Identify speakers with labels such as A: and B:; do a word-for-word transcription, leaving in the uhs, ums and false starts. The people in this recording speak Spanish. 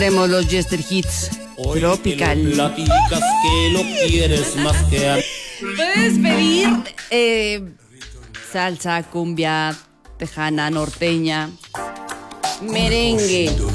A: Tenemos los Jester Hits Tropical.
B: Que lo platicas que lo quieres más que a...
A: Puedes pedir eh, salsa, cumbia, tejana, norteña, merengue,